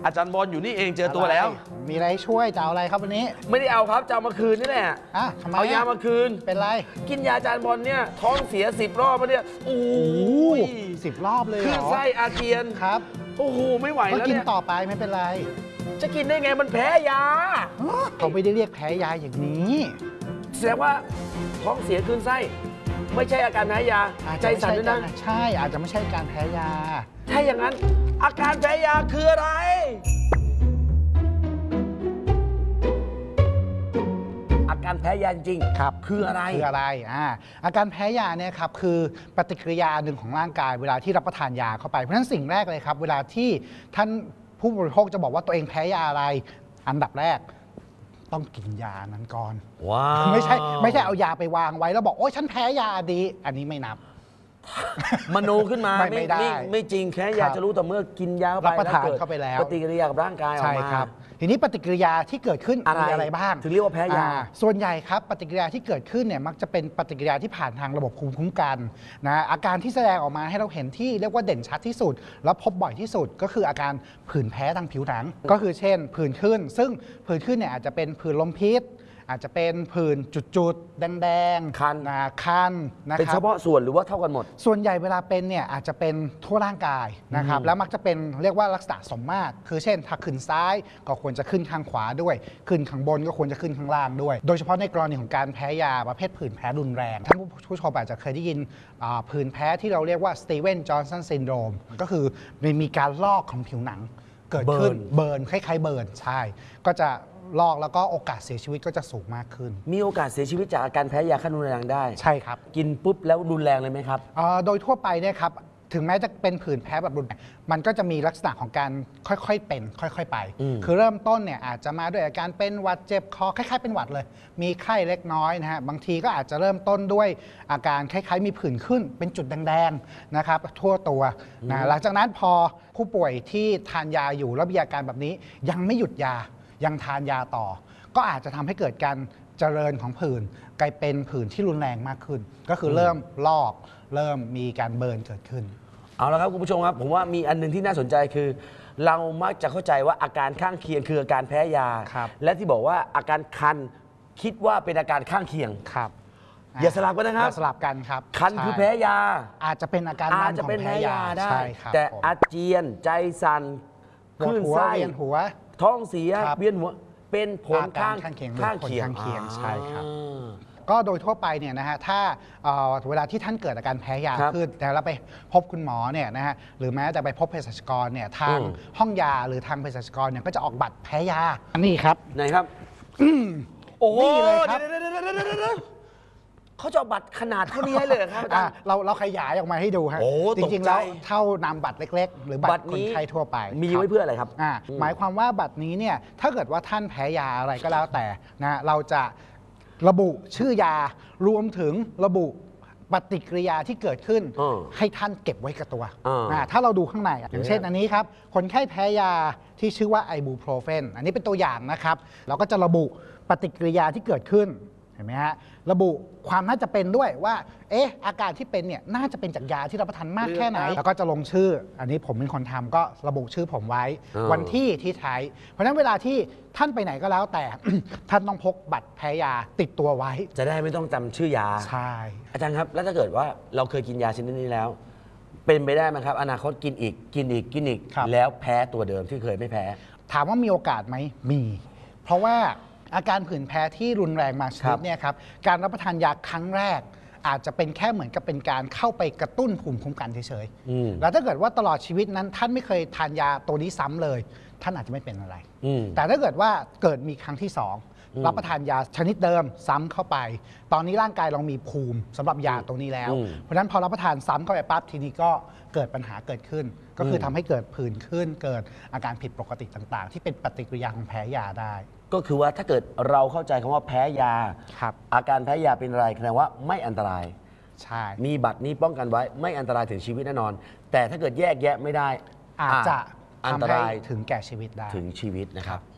อาจารย์บอลอยู่นี่เองเจอตัวแล้วมีอะไรช่วยจะเอาอะไรครับวันนี้ไม่ได้เอาครับจะเอามาคืนนี่แหละทำไมเอายามาคืนเป็นไรกินยาอาจารย์บอลเนี่ยท้องเสีย10 รอบมาเนี่ยโอ้ย 10 รอบเลยเหรอขึ้นไส้อาเจียนครับโอ้โหไม่ไหวแล้วเนี่ยก็กินต่อไปไม่เป็นไรจะกินได้ไงมันแพ้ยาเขาไม่ได้เรียกแพ้ยาอย่างนี้แสดงว่าท้องเสียขึ้นไส้ไม่ใช่อาการแพ้ยาใจสั่นด้วยนะใช่อาจจะไม่ใช่การแพ้ยาถ้าอย่างนั้นอาการแพ้ยาคืออะไรอาการแพ้ยาจริงครับคืออะไรอาการแพ้ยาเนี่ยครับคือปฏิกิริยาหนึ่งของร่างกายเวลาที่รับประทานยาเข้าไปเพราะฉะนั้นสิ่งแรกเลยครับเวลาที่ท่านผู้บริโภคจะบอกว่าตัวเองแพ้ยาอะไรอันดับแรกต้องกินยานั้นก่อนว้าวไม่ใช่เอายาไปวางไว้แล้วบอกโอ๊ยฉันแพ้ยาดีอันนี้ไม่นับมโนขึ้นมาไม่จริงแค่ยาจะรู้แต่เมื่อกินยารับประทานเข้าไปแล้วปฏิกิริยากับร่างกายออกมาใช่ครับทีนี้ปฏิกิริยาที่เกิดขึ้นมีอะไรบ้างถึงเรียกว่าแพ้ยาส่วนใหญ่ครับปฏิกิริยาที่เกิดขึ้นเนี่ยมักจะเป็นปฏิกิริยาที่ผ่านทางระบบภูมิคุ้มกันนะอาการที่แสดงออกมาให้เราเห็นที่เรียกว่าเด่นชัดที่สุดแล้วพบบ่อยที่สุดก็คืออาการผื่นแพ้ทางผิวหนังก็คือเช่นผื่นขึ้นซึ่งผื่นขึ้นเนี่ยอาจจะเป็นผื่นลมพิษอาจจะเป็นผื่นจุดๆแดงๆคันนะครับเป็นเฉพาะส่วนหรือว่าเท่ากันหมดส่วนใหญ่เวลาเป็นเนี่ยอาจจะเป็นทั่วร่างกายนะครับแล้วมักจะเป็นเรียกว่าลักษณะสมมาตรคือเช่นถ้าขึ้นซ้ายก็ควรจะขึ้นข้างขวาด้วยขึ้นข้างบนก็ควรจะขึ้นข้างล่างด้วยโดยเฉพาะในกรณีของการแพ้ยาประเภทผื่นแพ้รุนแรงท่านผู้ชมอาจจะเคยได้ยินผื่นแพ้ที่เราเรียกว่าสตีเวนจอห์นสันซินโดรมก็คือมีการลอกของผิวหนังเกิดขึ้นเบิร์นคล้ายๆเบิร์นใช่ก็จะลอกแล้วก็โอกาสเสียชีวิตก็จะสูงมากขึ้นมีโอกาสเสียชีวิตจากอาการแพ้ยาขั้นรุนแรงได้ใช่ครับกินปุ๊บแล้วรุนแรงเลยไหมครับโดยทั่วไปเนี่ยครับถึงแม้จะเป็นผื่นแพ้แบบรุนแรงมันก็จะมีลักษณะของการค่อยๆเป็นค่อยๆไปคือเริ่มต้นเนี่ยอาจจะมาด้วยอาการเป็นหวัดเจ็บคอคล้ายๆเป็นหวัดเลยมีไข้เล็กน้อยนะฮะบางทีก็อาจจะเริ่มต้นด้วยอาการคล้ายๆมีผื่นขึ้นเป็นจุดแดงๆนะครับทั่วตัวนะหลังจากนั้นพอผู้ป่วยที่ทานยาอยู่แล้วมีอาการแบบนี้ยังไม่หยุดยายังทานยาต่อก็อาจจะทำให้เกิดการเจริญของผื่นกลายเป็นผื่นที่รุนแรงมากขึ้นก็คือเริ่มลอกเริ่มมีการเบิร์นเกิดขึ้นเอาละครับคุณผู้ชมครับผมว่ามีอันนึงที่น่าสนใจคือเรามักจะเข้าใจว่าอาการข้างเคียงคืออาการแพ้ยาและที่บอกว่าอาการคันคิดว่าเป็นอาการข้างเคียงครับอย่าสลับกันนะครับสลับกันครับคันคือแพ้ยาอาจจะเป็นอาการอาจจะเป็นแพ้ยาได้แต่อาเจียนใจสั่นคลื่นไส้หัวท้องเสียเวียนหัวเป็นผลข้างเคียงใช่ครับก็โดยทั่วไปเนี่ยนะฮะถ้าเวลาที่ท่านเกิดอาการแพ้ยาขึ้นแต่เราไปพบคุณหมอเนี่ยนะฮะหรือแม้แต่ไปพบเภสัชกรเนี่ยทางห้องยาหรือทางเภสัชกรเนี่ยก็จะออกบัตรแพ้ยาอันนี้ครับไหนครับโอ้นี่เลยครับเขาจะบัตรขนาดเท่านี้ให้เลยครับอาจารย์เราขยายออกมาให้ดูฮะจริงๆแล้วเท่านามบัตรเล็กๆหรือบัตรคนไข้ทั่วไปมีไว้เพื่ออะไรครับหมายความว่าบัตรนี้เนี่ยถ้าเกิดว่าท่านแพ้ยาอะไรก็แล้วแต่นะเราจะระบุชื่อยารวมถึงระบุปฏิกิริยาที่เกิดขึ้นให้ท่านเก็บไว้กับตัวถ้าเราดูข้างในอย่างเช่นอันนี้ครับคนไข้แพ้ยาที่ชื่อว่าไอบูโพรเฟนอันนี้เป็นตัวอย่างนะครับเราก็จะระบุปฏิกิริยาที่เกิดขึ้นเห็นไหมฮะระบุความน่าจะเป็นด้วยว่าอาการที่เป็นเนี่ยน่าจะเป็นจากยาที่รับประทานมากแค่ไหนแล้วก็จะลงชื่ออันนี้ผมเป็นคนทำก็ระบุชื่อผมไว้วันที่ใช้เพราะฉะนั้นเวลาที่ท่านไปไหนก็แล้วแต่ ท่านต้องพกบัตรแพ้ยาติดตัวไว้จะได้ไม่ต้องจำชื่อยาใช่อาจารย์ครับแล้วถ้าเกิดว่าเราเคยกินยาชนิดนี้แล้วเป็นไปได้ไหมครับอนาคตกินอีกแล้วแพ้ตัวเดิมที่เคยไม่แพ้ถามว่ามีโอกาสไหมมีเพราะว่าอาการผื่นแพ้ที่รุนแรงมาชนิดเนี่ยครับการรับประทานยาครั้งแรกอาจจะเป็นแค่เหมือนกับเป็นการเข้าไปกระตุ้นภูมิคุ้มกันเฉยๆแล้วถ้าเกิดว่าตลอดชีวิตนั้นท่านไม่เคยทานยาตัวนี้ซ้ำเลยท่านอาจจะไม่เป็นอะไรแต่ถ้าเกิดว่าเกิดมีครั้งที่สองรับประทานยาชนิดเดิมซ้ำเข้าไปตอนนี้ร่างกายเรามีภูมิสำหรับยาตรงนี้แล้วเพราะฉะนั้นพอรับประทานซ้ำเข้าไปปั๊บทีนี้ก็เกิดปัญหาเกิดขึ้นก็คือทำให้เกิดผื่นขึ้นเกิดอาการผิดปกติต่างๆที่เป็นปฏิกิริยาของแพ้ยาได้ก็คือว่าถ้าเกิดเราเข้าใจคำว่าแพ้ยาอาการแพ้ยาเป็นอะไรแสดงว่าไม่อันตรายใช่มีบัตรนี้ป้องกันไว้ไม่อันตรายถึงชีวิตแน่นอนแต่ถ้าเกิดแยกแยะไม่ได้อาจจะอันตรายถึงแก่ชีวิตได้ถึงชีวิตนะครับ